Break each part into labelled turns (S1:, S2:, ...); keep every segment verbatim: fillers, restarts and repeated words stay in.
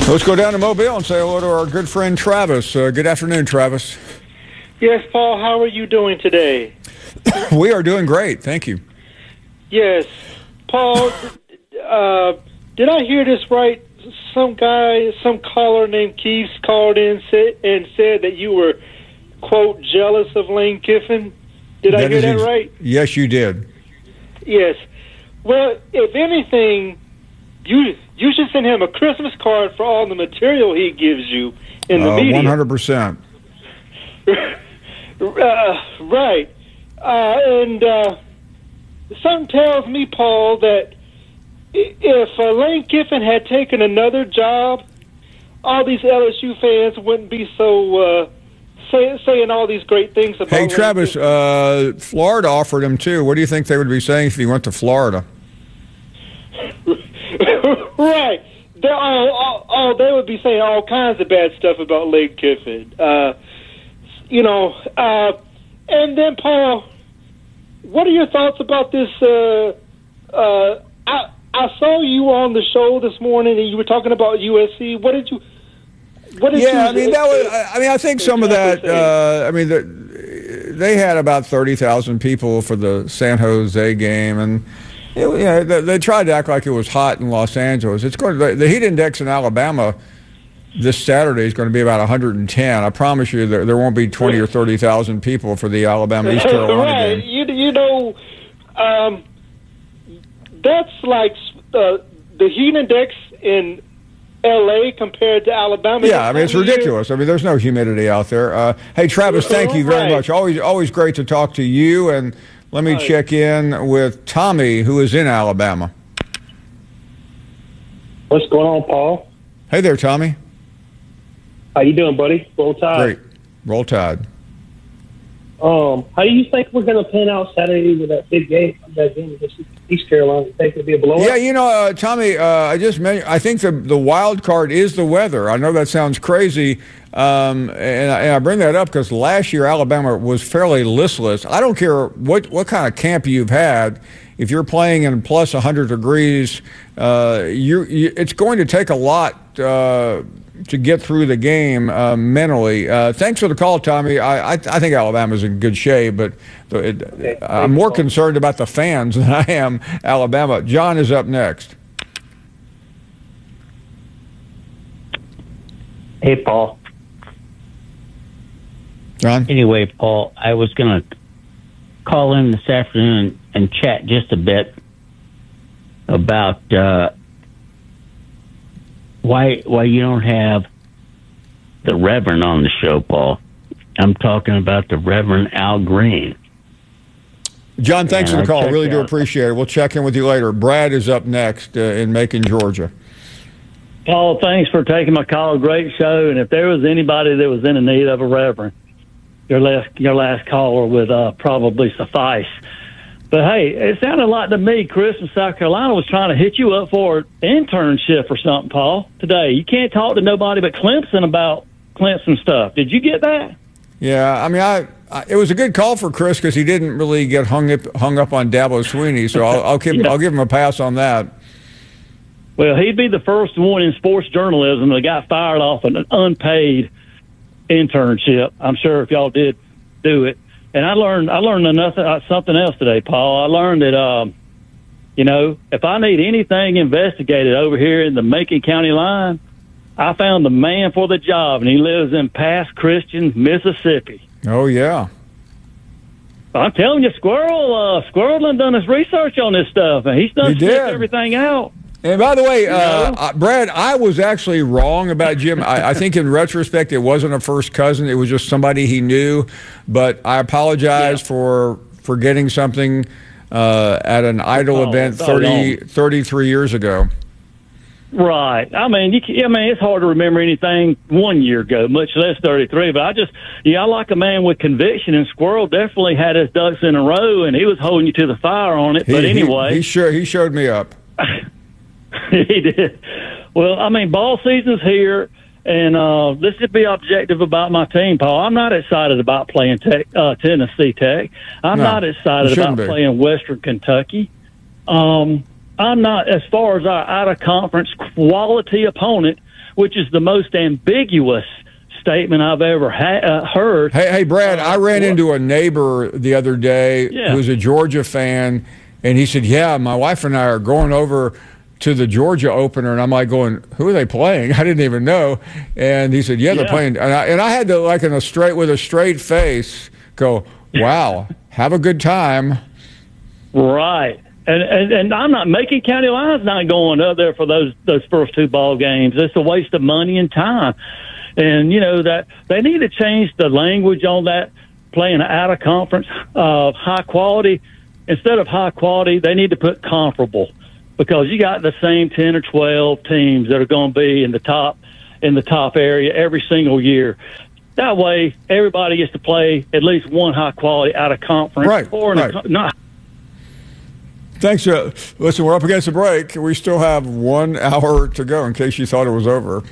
S1: Let's go down to Mobile and say hello to our good friend Travis. Uh, good afternoon, Travis.
S2: Yes, Paul, how are you doing today?
S1: We are doing great, thank you.
S2: Yes. Paul, uh, did I hear this right? Some guy, some caller named Keith called in said, and said that you were, quote, jealous of Lane Kiffin. Did I hear that
S1: ex-
S2: right?
S1: Yes, you did.
S2: Yes. Well, if anything, you you should send him a Christmas card for all the material he gives you in the
S1: uh,
S2: media.
S1: one hundred percent.
S2: Uh, right. Uh, and uh, something tells me, Paul, that if uh, Lane Kiffin had taken another job, all these L S U fans wouldn't be so uh, say, saying all these great things about
S1: Hey,
S2: Lane
S1: Travis,
S2: Kiffin.
S1: uh, Florida offered him, too. What do you think they would be saying if he went to Florida?
S2: Right. They all, all, all they would be saying all kinds of bad stuff about Lane Kiffin. Uh, you know, uh, and then Paul, what are your thoughts about this? Uh, uh, I I saw you on the show this morning, and you were talking about U S C. What did you? What did
S1: Yeah,
S2: you,
S1: I mean that was. I mean, I think some of that. Uh, I mean, the, they had about thirty thousand people for the San Jose game, and it, you know, they, they tried to act like it was hot in Los Angeles. It's going to, the heat index in Alabama this Saturday is going to be about one hundred ten. I promise you, there, there won't be twenty or thirty thousand people for the Alabama East Carolina
S2: right.
S1: game.
S2: You you know, um, that's like uh, the heat index in L A compared to Alabama.
S1: Yeah, I mean, it's ridiculous. I mean, there's no humidity out there. Uh, hey, Travis, thank you very
S2: Right.
S1: much. Always always great to talk to you. And let me
S2: Right.
S1: check in with Tommy, who is in Alabama.
S3: What's going on, Paul?
S1: Hey there, Tommy.
S3: How you doing, buddy? Roll Tide.
S1: Great. Roll Tide.
S3: Um, how do you think we're going to pan out Saturday with that big game? That game against East Carolina. You think it'll be a blowout?
S1: Yeah, you know, uh, Tommy, uh, I just mentioned, I think the the wild card is the weather. I know that sounds crazy, um, and, I, and I bring that up because last year Alabama was fairly listless. I don't care what, what kind of camp you've had. If you're playing in plus one hundred degrees, uh, you, you, it's going to take a lot uh, to get through the game uh, mentally. Uh, thanks for the call, Tommy. I, I, I think Alabama's in good shape, but the, it,
S3: Okay.
S1: I'm more concerned about the fans than I am Alabama. John is up next.
S4: Hey, Paul.
S1: John?
S4: Anyway, Paul, I was going to call in this afternoon and chat just a bit about uh, why why you don't have the Reverend on the show, Paul. I'm talking about the Reverend Al Green.
S1: John, thanks
S4: And
S1: for the
S4: I
S1: call. Really
S4: checked
S1: do
S4: out-
S1: appreciate it. We'll check in with you later. Brad is up next uh, in Macon, Georgia.
S5: Paul, thanks for taking my call. Great show. And if there was anybody that was in the need of a reverend, your last your last caller would uh, probably suffice. But hey, it sounded like to me Chris from South Carolina was trying to hit you up for an internship or something, Paul, today. You can't talk to nobody but Clemson about Clemson stuff. Did you get that?
S1: Yeah, I mean, I, I it was a good call for Chris because he didn't really get hung up hung up on Dabo Sweeney, so I'll, I'll give
S5: Yeah.
S1: I'll give him a pass on that.
S5: Well, he'd be the first one in sports journalism that got fired off an unpaid internship. I'm sure if y'all did do it. And I learned I learned nothing, uh, something else today, Paul. I learned that, um, you know, if I need anything investigated over here in the Macon County line, I found the man for the job, and he lives in Pass Christian, Mississippi.
S1: Oh yeah.
S5: I'm telling you, Squirrel, uh, Squirrel done done his research on this stuff, and he's done
S1: He
S5: checked
S1: did.
S5: everything out.
S1: And by the way, uh,
S5: know?
S1: uh, Brad, I was actually wrong about Jim. I, I think in retrospect, it wasn't a first cousin; it was just somebody he knew. But I apologize
S5: Yeah.
S1: for forgetting something uh, at an idol
S5: Oh,
S1: event
S5: it's all
S1: thirty,
S5: wrong.
S1: thirty-three years ago.
S5: Right. I mean, you can, I mean, it's hard to remember anything one year ago, much less thirty-three. But I just, yeah, I like a man with conviction, and Squirrel definitely had his ducks in a row, and he was holding you to the fire on it.
S1: He,
S5: but
S1: he-
S5: anyway,
S1: he, sure he showed me up.
S5: he did. Well, I mean, ball season's here, and uh, let's just be objective about my team, Paul. I'm not excited about playing tech, uh, Tennessee Tech. I'm
S1: No,
S5: not
S1: you
S5: excited
S1: shouldn't
S5: about
S1: be.
S5: playing Western Kentucky. Um, I'm not, as far as our out-of-conference quality opponent, which is the most ambiguous statement I've ever ha- uh, heard.
S1: Hey, hey, Brad, I ran into a neighbor the other day
S5: Yeah.
S1: who's a Georgia fan, and he said, yeah, my wife and I are going over to the Georgia opener, and I'm like going, who are they playing? I didn't even know. And he said, yeah, they're
S5: Yeah.
S1: playing. And I, and I had to, like, in a straight, with a straight face, go, wow, have a good time.
S5: Right. And, and and I'm not, Macon County Line's not going up there for those those first two ball games. It's a waste of money and time. And, you know, that they need to change the language on that, playing out of conference of uh, high quality. Instead of high quality, they need to put comparable, because you got the same ten or twelve teams that are going to be in the top in the top area every single year. That way, everybody gets to play at least one high quality out of conference.
S1: Right,
S5: Or in
S1: right.
S5: a, not.
S1: Thanks. Uh, listen, we're up against a break. We still have one hour to go in case you thought it was over.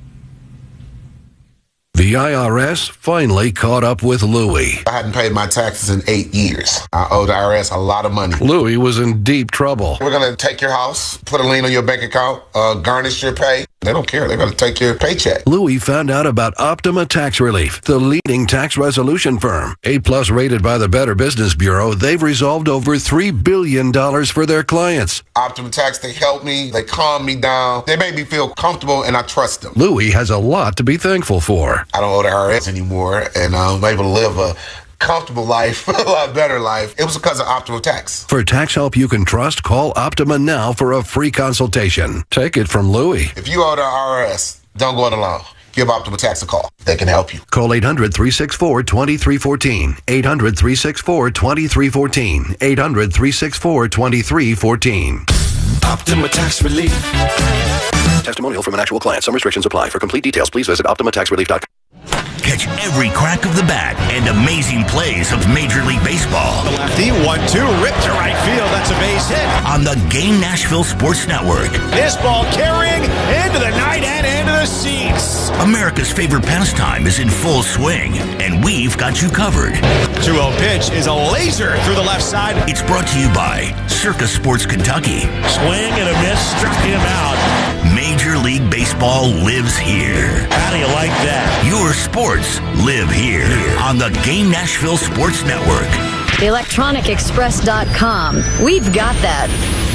S6: The I R S finally caught up with Louie.
S7: I hadn't paid my taxes in eight years. I owed the I R S a lot of money.
S6: Louie was in deep trouble.
S7: We're going to take your house, put a lien on your bank account, uh, garnish your pay. They don't care. They're going to take your paycheck.
S6: Louie found out about Optima Tax Relief, the leading tax resolution firm. A-plus rated by the Better Business Bureau, they've resolved over three billion dollars for their clients.
S7: Optima Tax, they help me. They calm me down. They make me feel comfortable, and I trust them.
S6: Louie has a lot to be thankful for.
S7: I don't owe the I R S anymore, and I'm able to live a comfortable life, a lot better life. It was because of Optima Tax.
S6: For tax help you can trust, call Optima now for a free consultation. Take it from Louie.
S7: If you owe the I R S, don't go it alone. Give Optima Tax a call. They can help you.
S6: Call eight hundred, three six four, two three one four. eight hundred, three six four, two three one four. eight hundred, three six four, two three one four.
S8: Optima Tax Relief.
S6: Testimonial from an actual client. Some restrictions apply. For complete details, please visit optima tax relief dot com.
S9: Catch every crack of the bat and amazing plays of Major League Baseball.
S8: The lefty, one two, ripped to right field. That's a base hit.
S9: On the Game Nashville Sports Network.
S8: This ball carrying into the night and into the seats.
S9: America's favorite pastime is in full swing, and we've got you covered.
S8: two oh pitch is a laser through the left side.
S9: It's brought to you by Circa Sports Kentucky.
S10: Swing and a miss, struck him out.
S9: Major League Baseball lives here.
S10: How do you like that?
S9: Your sports live here on the Game Nashville Sports Network.
S11: electronic express dot com. We've got that.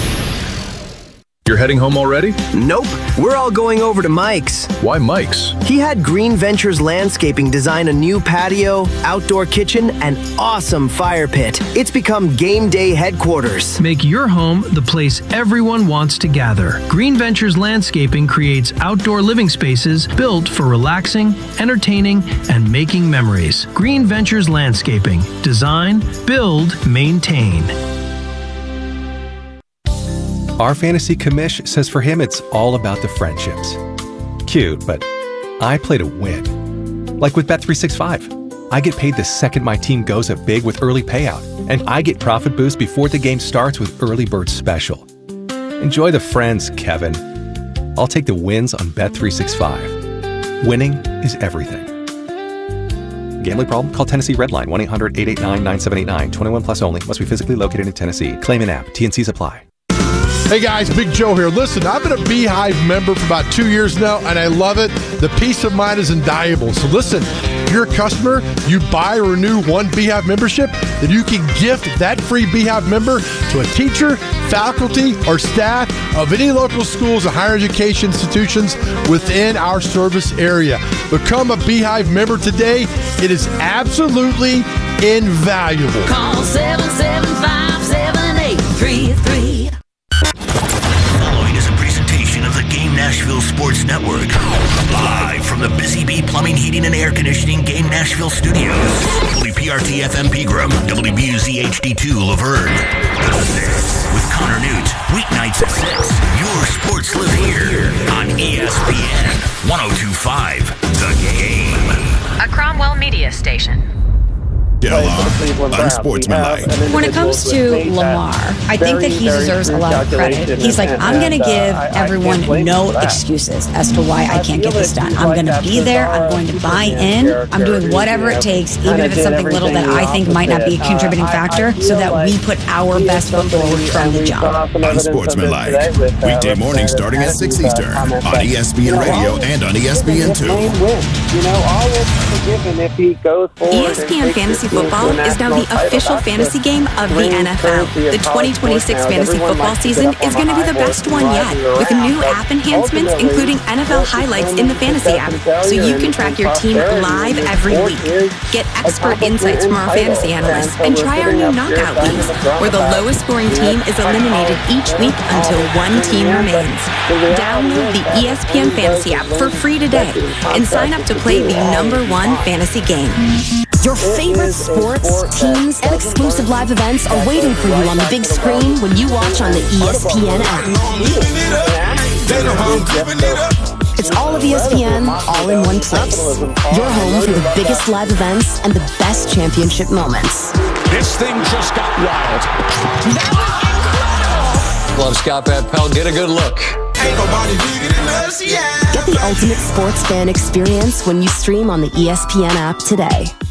S12: You're heading home already?
S13: Nope. We're all going over to Mike's.
S12: Why Mike's?
S13: He had Green Ventures Landscaping design a new patio, outdoor kitchen, and awesome fire pit. It's become game day headquarters.
S14: Make your home the place everyone wants to gather. Green Ventures Landscaping creates outdoor living spaces built for relaxing, entertaining, and making memories. Green Ventures Landscaping. Design, build, maintain.
S15: Our fantasy commish says for him it's all about the friendships. Cute, but I play to win. Like with Bet three sixty-five. I get paid the second my team goes up big with early payout, and I get profit boost before the game starts with Early Bird Special. Enjoy the friends, Kevin. I'll take the wins on Bet three sixty-five. Winning is everything. Gambling problem? Call Tennessee Redline one eight hundred, eight eight nine, nine seven eight nine. twenty-one plus only. Must be physically located in Tennessee. Claim an app. T N Cs apply.
S16: Hey guys, Big Joe here. Listen, I've been a Beehive member for about two years now, and I love it. The peace of mind is invaluable. So listen, if you're a customer, you buy or renew one Beehive membership, then you can gift that free Beehive member to a teacher, faculty, or staff of any local schools and higher education institutions within our service area. Become a Beehive member today. It is absolutely invaluable.
S17: Call seven seven five, seven eight three three.
S9: Following is a presentation of the Game Nashville Sports Network. Live from the Busy Bee Plumbing, Heating, and Air Conditioning Game Nashville Studios. W P R T F M Pegram, W B U Z H D two Laverne. The Six with Connor Newt. Weeknights at six. Your sports live here on E S P N one oh two point five. The Game.
S18: A Cromwell Media Station. Della, unsportsmanlike.
S19: When it comes to Lamar, I think that he deserves a lot of credit. He's like, I'm going to give everyone no excuses as to why I can't get this done. I'm going to be there. I'm going to buy in. I'm doing whatever it takes, even if it's something little that I think might not be a contributing factor, so that we put our best foot forward from the jump.
S18: Unsportsmanlike. Weekday morning starting at six Eastern on E S P N Radio and on E S P N two.
S20: You know, all will be forgiven if he goes forward.
S21: E S P N Fantasy Football is now the official fantasy game of the N F L. The twenty twenty-six fantasy football season is going to be the best one yet, with new app enhancements, including N F L highlights in the fantasy app, so you can track your team live every week. Get expert insights from our fantasy analysts and try our new knockout leagues, where the lowest scoring team is eliminated each week until one team remains. Download the E S P N Fantasy app for free today and sign up to play the number one fantasy game.
S22: Your favorite sports, teams, and exclusive live events are waiting for you on the big screen when you watch on the E S P N app. It's all of E S P N, all in one place. Your home for the biggest live events and the best championship moments.
S8: This thing just got wild.
S23: Love Scott Van Pelt. Get a good look.
S22: Ain't nobody bigger than us, yeah. Get the ultimate sports fan experience when you stream on the E S P N app today.